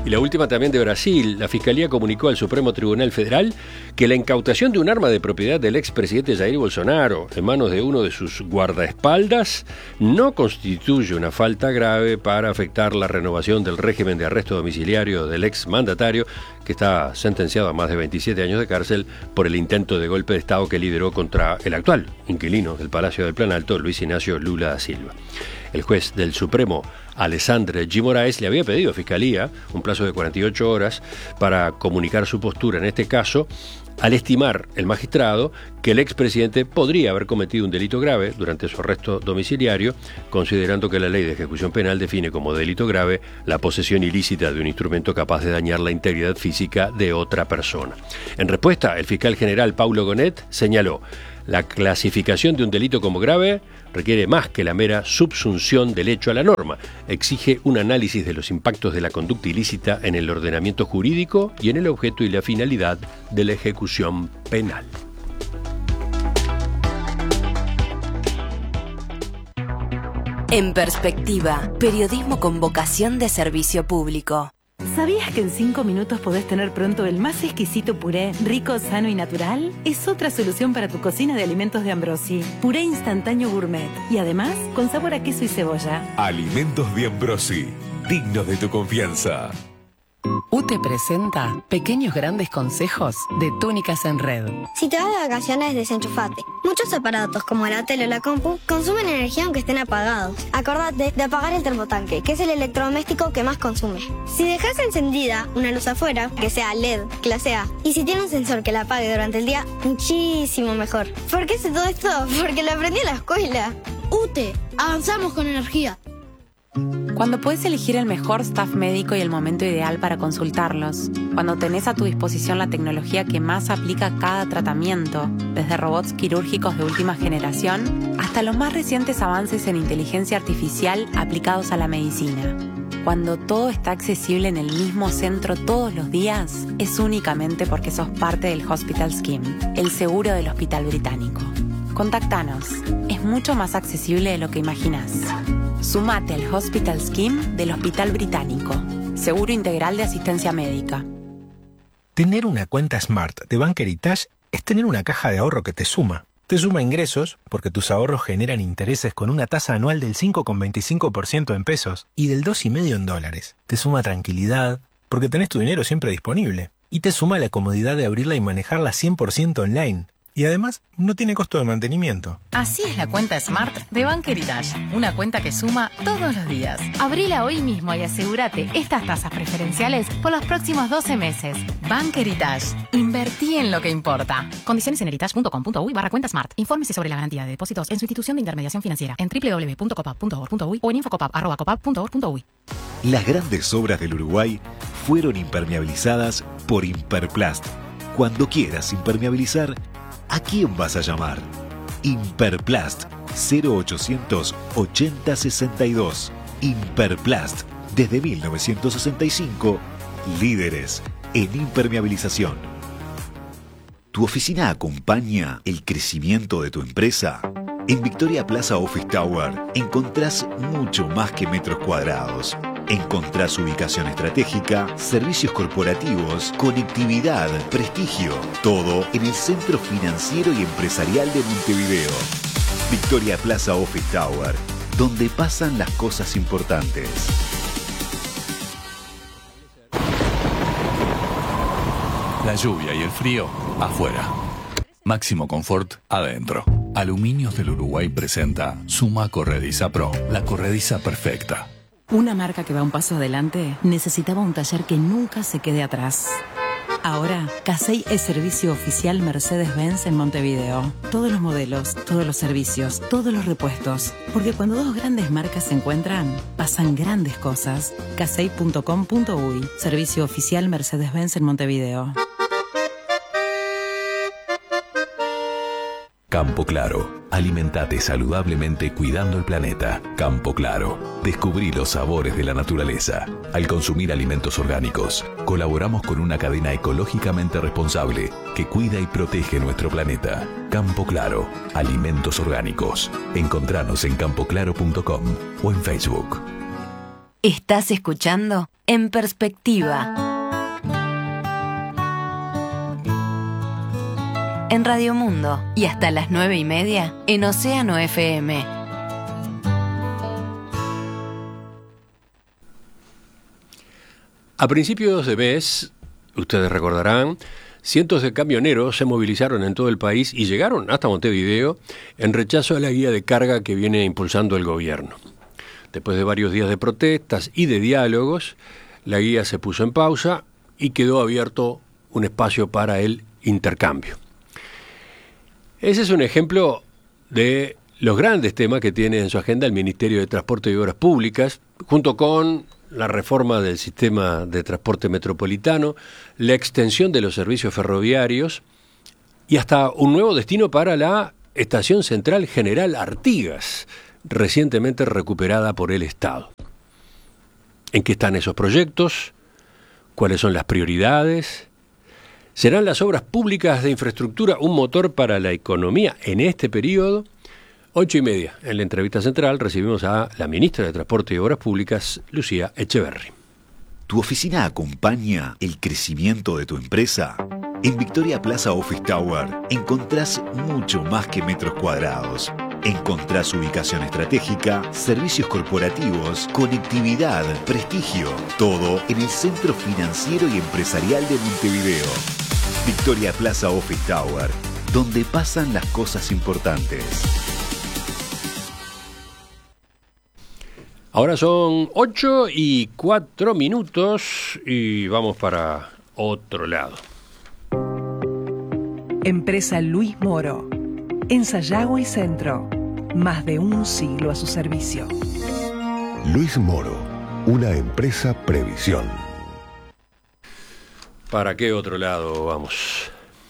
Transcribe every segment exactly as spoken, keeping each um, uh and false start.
Y la última también de Brasil. La Fiscalía comunicó al Supremo Tribunal Federal que la incautación de un arma de propiedad del expresidente Jair Bolsonaro en manos de uno de sus guardaespaldas no constituye una falta grave para afectar la renovación del régimen de arresto domiciliario del exmandatario, que está sentenciado a más de veintisiete años de cárcel por el intento de golpe de Estado que lideró contra el actual inquilino del Palacio del Planalto, Luis Ignacio Lula da Silva. El juez del Supremo, Alessandro G. Moraes, le había pedido a Fiscalía un plazo de cuarenta y ocho horas para comunicar su postura en este caso, al estimar el magistrado que el expresidente podría haber cometido un delito grave durante su arresto domiciliario, considerando que la ley de ejecución penal define como delito grave la posesión ilícita de un instrumento capaz de dañar la integridad física de otra persona. En respuesta, el fiscal general Paulo Gonet señaló: la clasificación de un delito como grave requiere más que la mera subsunción del hecho a la norma. Exige un análisis de los impactos de la conducta ilícita en el ordenamiento jurídico y en el objeto y la finalidad de la ejecución penal. En Perspectiva, periodismo con vocación de servicio público. ¿Sabías que en cinco minutos podés tener pronto el más exquisito puré, rico, sano y natural? Es otra solución para tu cocina de alimentos de Ambrosi. Puré instantáneo gourmet y además con sabor a queso y cebolla. Alimentos de Ambrosi, dignos de tu confianza. U T E presenta Pequeños Grandes Consejos de Túnicas en Red. Si te vas de vacaciones, desenchufate. Muchos aparatos, como la tele o la compu, consumen energía aunque estén apagados. Acordate de apagar el termotanque, que es el electrodoméstico que más consume. Si dejas encendida una luz afuera, que sea L E D, clase A, y si tiene un sensor que la apague durante el día, muchísimo mejor. ¿Por qué sé todo esto? Porque lo aprendí en la escuela. U T E, avanzamos con energía. Cuando puedes elegir el mejor staff médico y el momento ideal para consultarlos. Cuando tenés a tu disposición la tecnología que más aplica a cada tratamiento, desde robots quirúrgicos de última generación hasta los más recientes avances en inteligencia artificial aplicados a la medicina. Cuando todo está accesible en el mismo centro todos los días, es únicamente porque sos parte del Hospital Scheme, el seguro del Hospital Británico. Contactanos. Es mucho más accesible de lo que imaginás. Sumate al Hospital Scheme del Hospital Británico. Seguro integral de asistencia médica. Tener una cuenta Smart de Bank Heritage es tener una caja de ahorro que te suma. Te suma ingresos porque tus ahorros generan intereses con una tasa anual del cinco coma veinticinco por ciento en pesos y del dos coma cinco por ciento en dólares. Te suma tranquilidad porque tenés tu dinero siempre disponible. Y te suma la comodidad de abrirla y manejarla cien por ciento online. Y además, no tiene costo de mantenimiento. Así es la cuenta Smart de Bank Heritage. Una cuenta que suma todos los días. Abrila hoy mismo y asegúrate estas tasas preferenciales por los próximos doce meses. Bank Heritage. Invertí en lo que importa. Condiciones en heritage punto com punto uy barra cuenta Smart. Infórmese sobre la garantía de depósitos en su institución de intermediación financiera en doble u doble u doble u punto copap punto org punto uy o en infocopap arroba copap punto org punto uy. Las grandes obras del Uruguay fueron impermeabilizadas por Imperplast. Cuando quieras impermeabilizar, ¿a quién vas a llamar? Imperplast cero ochocientos ochenta sesenta y dos. Imperplast, desde mil novecientos sesenta y cinco, líderes en impermeabilización. ¿Tu oficina acompaña el crecimiento de tu empresa? En Victoria Plaza Office Tower encontrás mucho más que metros cuadrados. Encontrás ubicación estratégica, servicios corporativos, conectividad, prestigio. Todo en el centro financiero y empresarial de Montevideo. Victoria Plaza Office Tower, donde pasan las cosas importantes. La lluvia y el frío, afuera. Máximo confort, adentro. Aluminios del Uruguay presenta Suma Corrediza Pro, la corrediza perfecta. Una marca que va un paso adelante necesitaba un taller que nunca se quede atrás. Ahora, Casey es servicio oficial Mercedes-Benz en Montevideo. Todos los modelos, todos los servicios, todos los repuestos. Porque cuando dos grandes marcas se encuentran, pasan grandes cosas. casey punto com punto uy, servicio oficial Mercedes-Benz en Montevideo. Campo Claro. Alimentate saludablemente cuidando el planeta. Campo Claro. Descubrí los sabores de la naturaleza. Al consumir alimentos orgánicos, colaboramos con una cadena ecológicamente responsable que cuida y protege nuestro planeta. Campo Claro. Alimentos orgánicos. Encontranos en campo claro punto com o en Facebook. Estás escuchando En Perspectiva. En Radio Mundo y hasta las nueve y media en Océano F M. A principios de mes, ustedes recordarán, cientos de camioneros se movilizaron en todo el país y llegaron hasta Montevideo en rechazo a la guía de carga que viene impulsando el gobierno. Después de varios días de protestas y de diálogos, la guía se puso en pausa y quedó abierto un espacio para el intercambio. Ese es un ejemplo de los grandes temas que tiene en su agenda el Ministerio de Transporte y Obras Públicas, junto con la reforma del sistema de transporte metropolitano, la extensión de los servicios ferroviarios y hasta un nuevo destino para la Estación Central General Artigas, recientemente recuperada por el Estado. ¿En qué están esos proyectos? ¿Cuáles son las prioridades? ¿Serán las obras públicas de infraestructura un motor para la economía en este periodo? Ocho y media, en la entrevista central, recibimos a la ministra de Transporte y Obras Públicas, Lucía Echeverri. ¿Tu oficina acompaña el crecimiento de tu empresa? En Victoria Plaza Office Tower encontrás mucho más que metros cuadrados. Encontrás ubicación estratégica, servicios corporativos, conectividad, prestigio. Todo en el centro financiero y empresarial de Montevideo. Victoria Plaza Office Tower, donde pasan las cosas importantes. Ahora son ocho y cuatro minutos y vamos para otro lado. Empresa Luis Moro. En Sayago y Centro. Más de un siglo a su servicio. Luis Moro, una empresa Previsión. ¿Para qué otro lado vamos?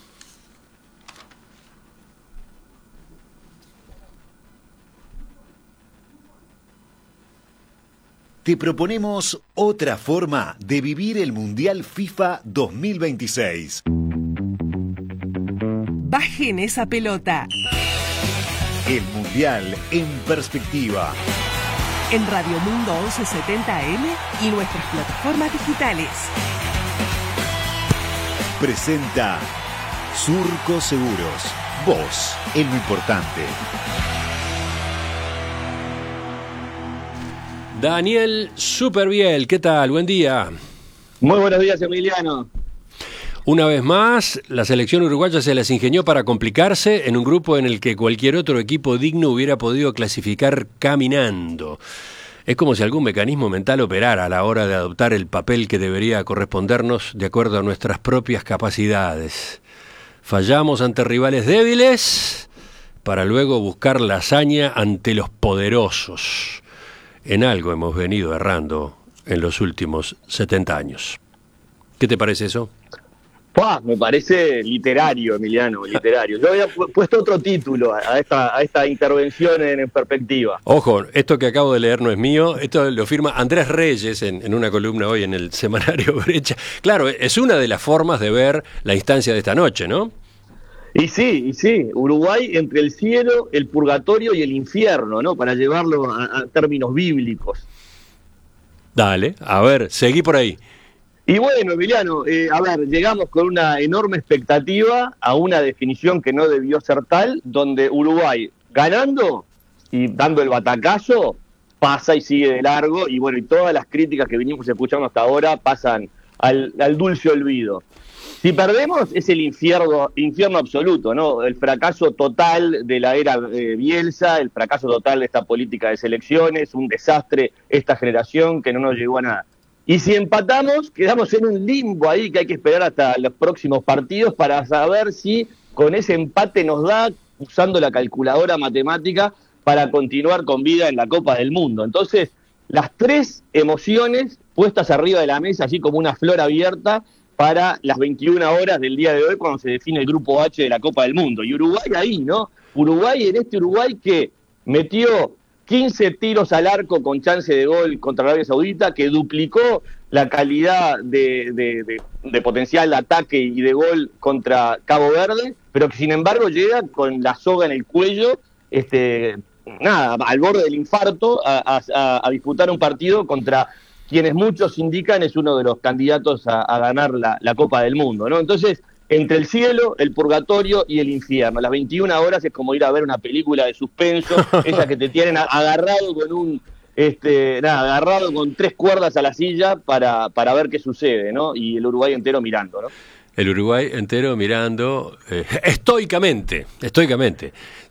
Te proponemos otra forma de vivir el Mundial FIFA dos mil veintiséis. Bajen esa pelota. El Mundial en perspectiva. En Radio Mundo once setenta A M y nuestras plataformas digitales. Presenta Surco Seguros. Vos, en lo importante. Daniel Superviel, ¿qué tal? Buen día. Muy buenos días, Emiliano. Una vez más, la selección uruguaya se las ingenió para complicarse en un grupo en el que cualquier otro equipo digno hubiera podido clasificar caminando. Es como si algún mecanismo mental operara a la hora de adoptar el papel que debería correspondernos de acuerdo a nuestras propias capacidades. Fallamos ante rivales débiles para luego buscar la hazaña ante los poderosos. En algo hemos venido errando en los últimos setenta años. ¿Qué te parece eso? Pua, me parece literario, Emiliano, literario. Yo había pu- puesto otro título a esta, a esta intervención en, en perspectiva. Ojo, esto que acabo de leer no es mío, esto lo firma Andrés Reyes en, en una columna hoy en el semanario Brecha. Claro, es una de las formas de ver la instancia de esta noche, ¿no? Y sí, y sí, Uruguay entre el cielo, el purgatorio y el infierno, ¿no? Para llevarlo a, a términos bíblicos. Dale, a ver, seguí por ahí. Y bueno, Emiliano, eh, a ver, llegamos con una enorme expectativa a una definición que no debió ser tal, donde Uruguay ganando y dando el batacazo, pasa y sigue de largo, y bueno, y todas las críticas que venimos escuchando hasta ahora pasan al, al dulce olvido. Si perdemos es el infierno, infierno absoluto, ¿no? El fracaso total de la era eh, Bielsa, el fracaso total de esta política de selecciones, un desastre esta generación que no nos llegó a nada. Y si empatamos, quedamos en un limbo ahí que hay que esperar hasta los próximos partidos para saber si con ese empate nos da, usando la calculadora matemática, para continuar con vida en la Copa del Mundo. Entonces, las tres emociones puestas arriba de la mesa, así como una flor abierta, para las veintiuna horas del día de hoy, cuando se define el grupo H de la Copa del Mundo. Y Uruguay ahí, ¿no? Uruguay en este Uruguay que metió quince tiros al arco con chance de gol contra Arabia Saudita, que duplicó la calidad de, de, de, de potencial de ataque y de gol contra Cabo Verde, pero que sin embargo llega con la soga en el cuello, este, nada, al borde del infarto, a, a, a disputar un partido contra quienes muchos indican es uno de los candidatos a, a ganar la, la Copa del Mundo, ¿no? Entonces, entre el cielo, el purgatorio y el infierno. Las veintiuna horas es como ir a ver una película de suspenso, esas que te tienen agarrado con un, este, nada, agarrado con tres cuerdas a la silla para, para ver qué sucede, ¿no? Y el Uruguay entero mirando, ¿no? El Uruguay entero mirando eh, estoicamente, estoicamente.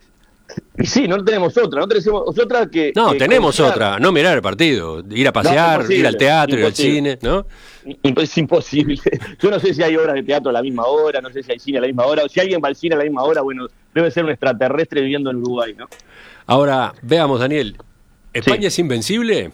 Y sí, no tenemos otra, no tenemos otra que... No, que tenemos confiar. otra, no mirar el partido, ir a pasear, no, ir al teatro, imposible. Ir al cine, ¿no? Es imposible. Yo no sé si hay obras de teatro a la misma hora, no sé si hay cine a la misma hora, o si alguien va al cine a la misma hora, bueno, debe ser un extraterrestre viviendo en Uruguay, ¿no? Ahora, veamos, Daniel, ¿España sí. es invencible?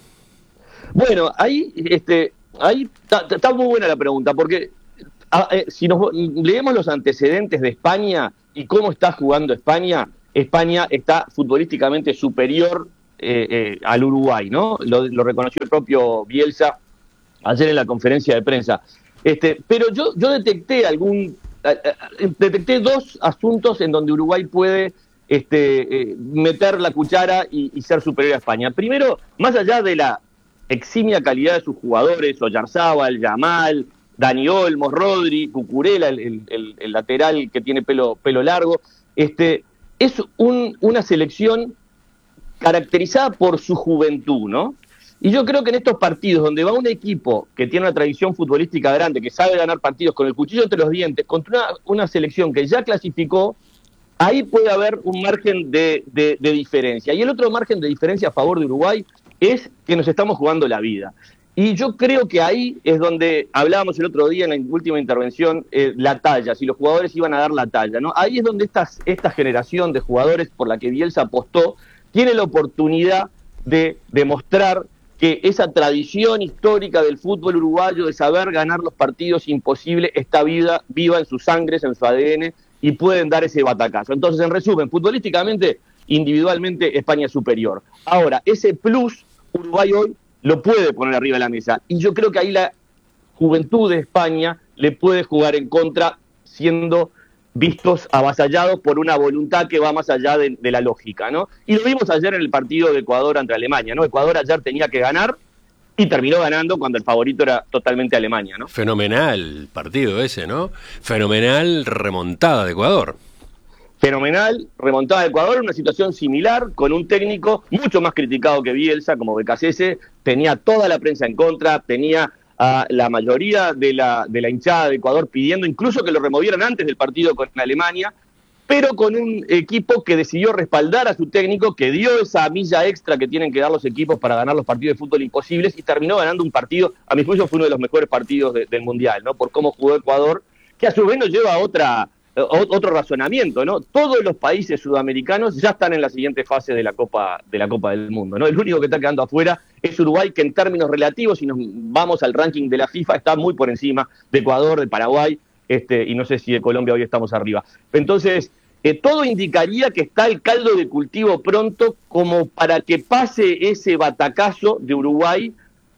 Bueno, ahí este, ahí está, está muy buena la pregunta, porque a, eh, si nos leemos los antecedentes de España y cómo está jugando España, España está futbolísticamente superior eh, eh, al Uruguay, ¿no? Lo, lo reconoció el propio Bielsa ayer en la conferencia de prensa. Este, pero yo, yo detecté algún, eh, detecté dos asuntos en donde Uruguay puede este, eh, meter la cuchara y, y ser superior a España. Primero, más allá de la eximia calidad de sus jugadores, Oyarzábal, Yamal, Dani Olmos, Rodri, Cucurella, el, el, el, el lateral que tiene pelo, pelo largo, este, es un, una selección caracterizada por su juventud, ¿no? Y yo creo que en estos partidos donde va un equipo que tiene una tradición futbolística grande, que sabe ganar partidos con el cuchillo entre los dientes, contra una, una selección que ya clasificó, ahí puede haber un margen de, de, de diferencia. Y el otro margen de diferencia a favor de Uruguay es que nos estamos jugando la vida. Y yo creo que ahí es donde hablábamos el otro día en la última intervención, eh, la talla, si los jugadores iban a dar la talla, ¿no? Ahí es donde estas, esta generación de jugadores por la que Bielsa apostó tiene la oportunidad de demostrar que esa tradición histórica del fútbol uruguayo de saber ganar los partidos imposibles está viva, viva en sus sangres, en su A D N, y pueden dar ese batacazo. Entonces, en resumen, futbolísticamente, individualmente, España es superior. Ahora, ese plus, Uruguay hoy lo puede poner arriba de la mesa. Y yo creo que ahí la juventud de España le puede jugar en contra, siendo vistos avasallados por una voluntad que va más allá de, de la lógica, ¿no? Y lo vimos ayer en el partido de Ecuador ante Alemania, ¿no? Ecuador ayer tenía que ganar y terminó ganando cuando el favorito era totalmente Alemania, ¿no? Fenomenal partido ese, ¿no? Fenomenal remontada de Ecuador. Fenomenal, remontada de Ecuador, una situación similar, con un técnico mucho más criticado que Bielsa, como Becasese, tenía toda la prensa en contra, tenía a la mayoría de la, de la hinchada de Ecuador pidiendo incluso que lo removieran antes del partido con Alemania, pero con un equipo que decidió respaldar a su técnico, que dio esa milla extra que tienen que dar los equipos para ganar los partidos de fútbol imposibles, y terminó ganando un partido, a mi juicio fue uno de los mejores partidos de, del Mundial, ¿no? Por cómo jugó Ecuador, que a su vez nos lleva a otra... otro razonamiento, ¿no? Todos los países sudamericanos ya están en la siguiente fase de la Copa de la Copa del Mundo, ¿no? El único que está quedando afuera es Uruguay, que en términos relativos, si nos vamos al ranking de la FIFA, está muy por encima de Ecuador, de Paraguay, este, y no sé si de Colombia hoy estamos arriba. Entonces, eh, todo indicaría que está el caldo de cultivo pronto como para que pase ese batacazo de Uruguay,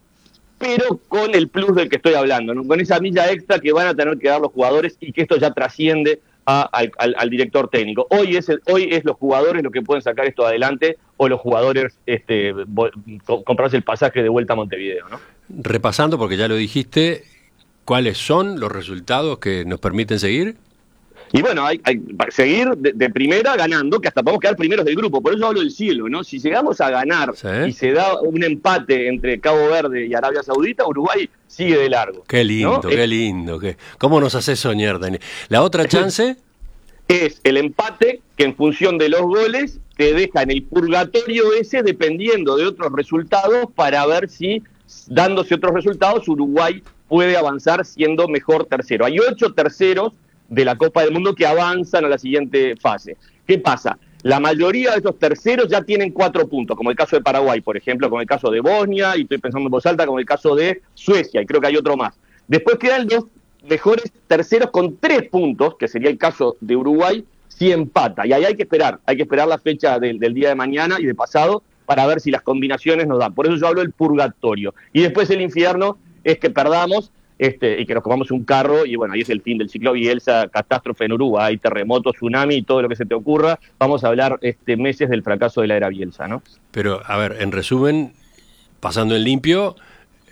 pero con el plus del que estoy hablando, ¿no? Con esa milla extra que van a tener que dar los jugadores y que esto ya trasciende a, al, al, al director técnico. Hoy es el, hoy es los jugadores los que pueden sacar esto adelante, o los jugadores este, comprarse el pasaje de vuelta a Montevideo, ¿no? Repasando, porque ya lo dijiste, ¿cuáles son los resultados que nos permiten seguir? Y bueno, hay, hay seguir de, de primera ganando, que hasta podemos quedar primeros del grupo. Por eso hablo del cielo, ¿no? Si llegamos a ganar ¿sí? y se da un empate entre Cabo Verde y Arabia Saudita, Uruguay sigue de largo. Qué lindo, ¿no? qué es, lindo. Qué, ¿Cómo nos hace soñar, Daniel? ¿La otra chance? Es el empate que en función de los goles te deja en el purgatorio ese, dependiendo de otros resultados, para ver si, dándose otros resultados, Uruguay puede avanzar siendo mejor tercero. Hay ocho terceros de la Copa del Mundo que avanzan a la siguiente fase. ¿Qué pasa? La mayoría de esos terceros ya tienen cuatro puntos, como el caso de Paraguay, por ejemplo, como el caso de Bosnia, y estoy pensando en voz alta, como el caso de Suecia, y creo que hay otro más. Después quedan los mejores terceros con tres puntos, que sería el caso de Uruguay, si empata. Y ahí hay que esperar, hay que esperar la fecha del, del día de mañana y de pasado para ver si las combinaciones nos dan. Por eso yo hablo del purgatorio. Y después el infierno es que perdamos, Este, y que nos comamos un carro, y bueno, ahí es el fin del ciclo Bielsa, catástrofe en Uruguay, terremoto, tsunami y todo lo que se te ocurra. Vamos a hablar este meses del fracaso de la era Bielsa, ¿no? Pero, a ver, en resumen, pasando en limpio,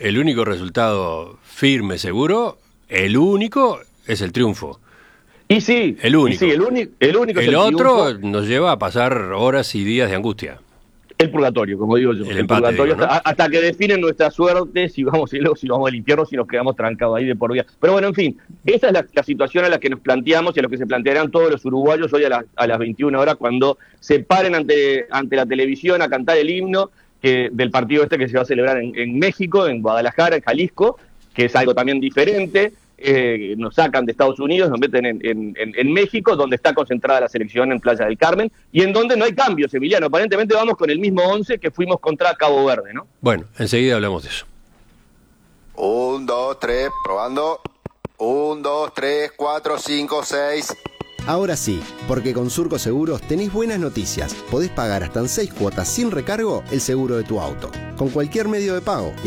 el único resultado firme, seguro, el único es el triunfo. Y sí, el único. Y sí, el, único el único el, es el otro triunfo. Nos lleva a pasar horas y días de angustia. El purgatorio, como digo yo. El, el empate, purgatorio digo, ¿no? hasta, hasta que definen nuestra suerte, si vamos, si vamos al infierno, si nos quedamos trancados ahí de por vida. Pero bueno, en fin, esa es la, la situación a la que nos planteamos y a lo que se plantearán todos los uruguayos hoy a, la, a las veintiuna horas cuando se paren ante, ante la televisión a cantar el himno que, del partido este que se va a celebrar en, en México, en Guadalajara, en Jalisco, que es algo también diferente. Eh, nos sacan de Estados Unidos, nos meten en, en, en México, donde está concentrada la selección en Playa del Carmen, y en donde no hay cambios, Emiliano. Aparentemente vamos con el mismo once que fuimos contra Cabo Verde, ¿no? Bueno, enseguida hablamos de eso. Un, dos, tres, probando. Un, dos, tres, cuatro, cinco, seis. Ahora sí, porque con Surco Seguros tenés buenas noticias. Podés pagar hasta en seis cuotas sin recargo el seguro de tu auto, con cualquier medio de pago.